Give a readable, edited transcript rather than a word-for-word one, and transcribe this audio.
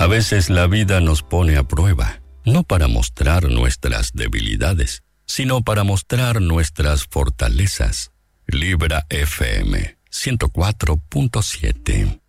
A veces la vida nos pone a prueba, no para mostrar nuestras debilidades, sino para mostrar nuestras fortalezas. Libra FM 104.7.